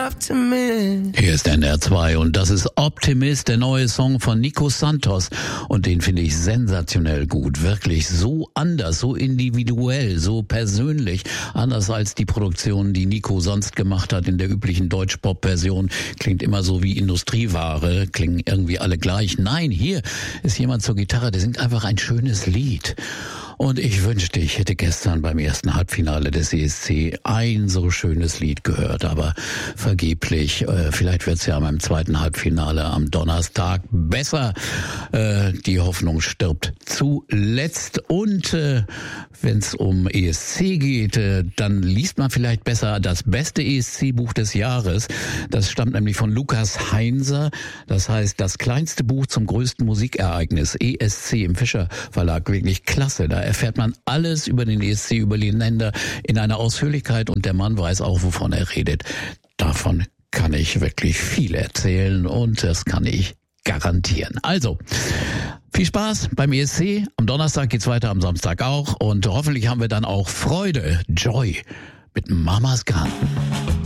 Optimist. Hier ist NR2 und das ist Optimist, der neue Song von Nico Santos. Und den finde ich sensationell gut. Wirklich so anders, so individuell, so persönlich. Anders als die Produktion, die Nico sonst gemacht hat in der üblichen Deutsch-Pop-Version. Klingt immer so wie Industrieware, klingen irgendwie alle gleich. Nein, hier ist jemand zur Gitarre, der singt einfach ein schönes Lied. Und ich wünschte, ich hätte gestern beim ersten Halbfinale des ESC ein so schönes Lied gehört, aber vergeblich. Vielleicht wird's ja beim zweiten Halbfinale am Donnerstag besser. Die Hoffnung stirbt zuletzt. Und wenn's um ESC geht, dann liest man vielleicht besser das beste ESC-Buch des Jahres. Das stammt nämlich von Lukas Heinser. Das heißt, das kleinste Buch zum größten Musikereignis, ESC im Fischer Verlag. Wirklich klasse. Da erfährt man alles über den ESC, über die Länder in einer Ausführlichkeit und der Mann weiß auch, wovon er redet. Davon kann ich wirklich viel erzählen und das kann ich garantieren. Also, viel Spaß beim ESC. Am Donnerstag geht's weiter, am Samstag auch und hoffentlich haben wir dann auch Freude, Joy mit Mamas Garten.